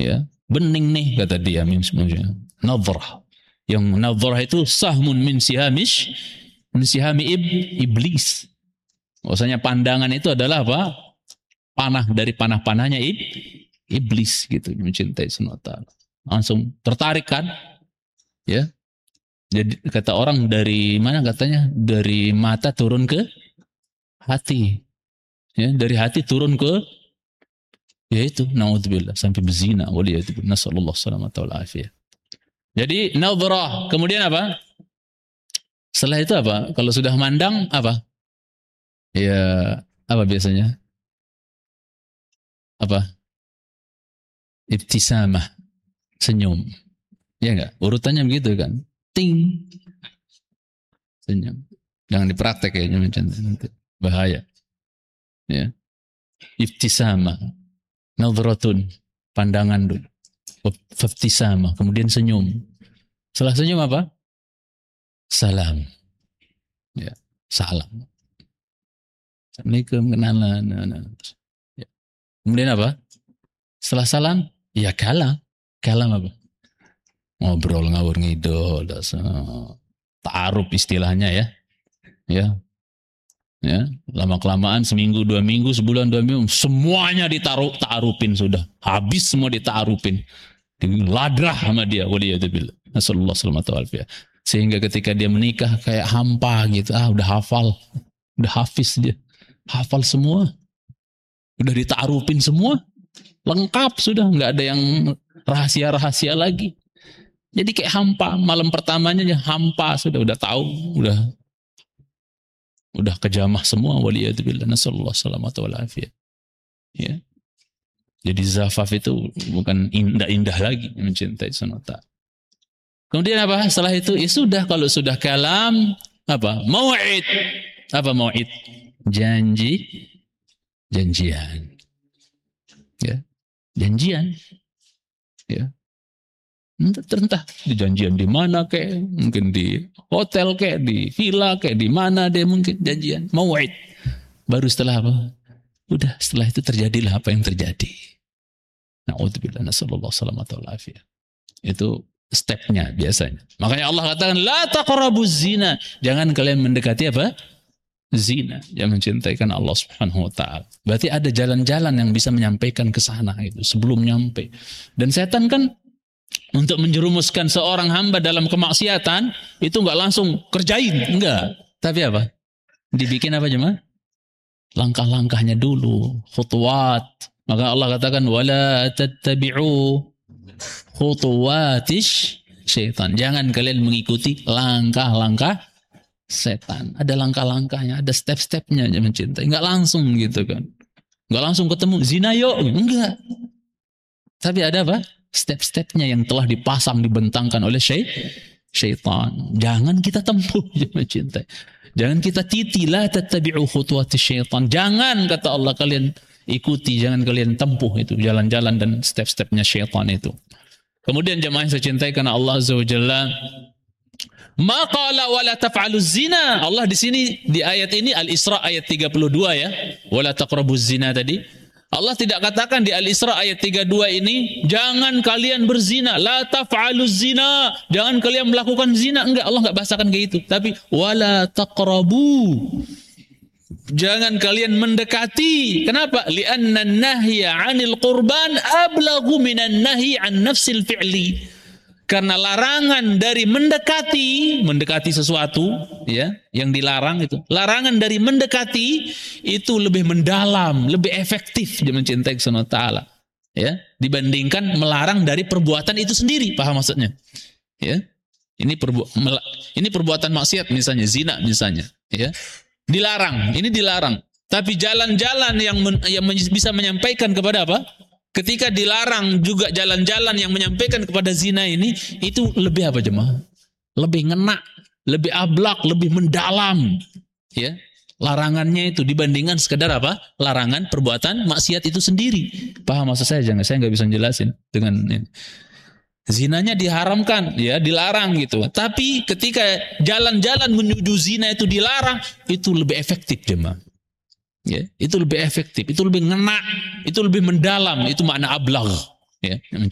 Ya, bening nih kata dia nadhrah. Yang nadhrah itu sahmun min sihami iblis. Maksudnya pandangan itu adalah apa? Panah dari panah-panahnya iblis gitu, mencintai SWT. Langsung tertarik kan? Ya. Jadi kata orang dari mana katanya? Dari mata turun ke hati. Ya, dari hati turun ke yaitu naudzubillah sampai berzina waliyadzubillah nasallallahu salamata wal afiyah. Jadi nadhrah, kemudian apa? Setelah itu apa? Kalau sudah mandang apa? Ya, apa biasanya? Apa? Ibtisamah, senyum. Ya enggak? Urutannya begitu kan? Ting. Senyum. Jangan dipraktek ya, nanti bahaya. Ya. Ibtisamah. Nadhratun, pandangan dulu. Fabtisama, kemudian senyum. Setelah senyum apa? Salam. Ya, salam. Assalamualaikum, kenalan. Ya. Kemudian apa? Setelah salam, ya kalam. Kalam apa? Ngobrol ngawur ngidul, ta'aruf istilahnya ya. Ya. Ya, lama-kelamaan seminggu, 2 minggu, sebulan, 2 minggu, semuanya ta'arufin sudah. Habis semua dita'arufin. Ladrah sama dia, waliyadzubillah. Nasallallahu salamata wal afiyah. Sehingga ketika dia menikah kayak hampa gitu. Udah hafal. Udah hafiz dia. Hafal semua. Udah dita'arufin semua. Lengkap sudah, enggak ada yang rahasia-rahasia lagi. Jadi kayak hampa, malam pertamanya aja hampa sudah tahu, udah kejamah semua, waliyadzubillah, nasallallahu salamata wal afiyah. Ya. Jadi zafaf itu bukan indah-indah lagi mencintai SWT. Kemudian apa? Setelah itu ya sudah, kalau sudah kalam apa? Mau'id. Apa mau'id? Janjian. Ya. Janjian. Ya. Entah di janjian di mana kayak, mungkin di hotel kayak, di villa kayak, di mana dia mungkin janjian, mau'id. Baru setelah apa? Udah setelah itu terjadilah apa yang terjadi. Na'udzubillah, nasallallahu salamata wal afiyah. Itu stepnya biasanya. Makanya Allah katakan la taqrabuz zina. Jangan kalian mendekati apa? Zina. Jangan mencintaikan Allah Subhanahu wa taala. Berarti ada jalan-jalan yang bisa menyampaikan ke sana itu sebelum nyampe. Dan setan kan untuk menjerumuskan seorang hamba dalam kemaksiatan itu enggak langsung kerjain, enggak. Tapi apa? Dibikin apa jemaah? Langkah-langkahnya dulu, khutuwat. Maka Allah katakan wala tattabi'u khutuwatish syaitan. Jangan kalian mengikuti langkah-langkah setan. Ada langkah-langkahnya, ada step-stepnya mencintai. Enggak langsung gitu kan. Enggak langsung ketemu zina yuk, enggak. Tapi ada apa? Step-stepnya yang telah dipasang, dibentangkan oleh syaitan. Jangan kita tempuh mencintai. Jangan kita titi, la tattabi'u khutuwati syaitan. Jangan, kata Allah, kalian ikuti, jangan kalian tempuh itu jalan-jalan dan step-stepnya syaitan itu. Kemudian jemaah yang saya cintai karena Allah Azza wa Jalla, ma qala wala taf'alu zina. Allah di sini di ayat ini Al-Isra ayat 32 ya. Wala taqrabuz zina tadi. Allah tidak katakan di Al-Isra ayat 32 ini, jangan kalian berzina, la taf'aluz zina, jangan kalian melakukan zina. Enggak, Allah enggak bahasakan kayak gitu. Tapi wala taqrabu, jangan kalian mendekati. Kenapa? Li'anna an-nahya 'anil qurban ablaghu minan nahyi 'an nafsil fi'li. Karena larangan dari mendekati sesuatu ya, yang dilarang itu. Larangan dari mendekati itu lebih mendalam, lebih efektif dia mencintai Allah Ta'ala. Ya, dibandingkan melarang dari perbuatan itu sendiri. Paham maksudnya? Ya. Ini perbuatan maksiat misalnya, zina misalnya, ya. Dilarang, ini dilarang. Tapi jalan-jalan yang bisa menyampaikan kepada apa? Ketika dilarang juga jalan-jalan yang menyampaikan kepada zina ini, itu lebih apa jemaah? Lebih ngena, lebih ablak, lebih mendalam. Ya, larangannya itu dibandingkan sekedar apa? Larangan perbuatan maksiat itu sendiri. Paham maksud saya? Jangan, saya nggak bisa jelasin dengan ini. Zinanya diharamkan, ya dilarang gitu. Tapi ketika jalan-jalan menuju zina itu dilarang, itu lebih efektif jemaah. Ya, itu lebih efektif, itu lebih ngena, itu lebih mendalam, itu makna ablagh. Ya,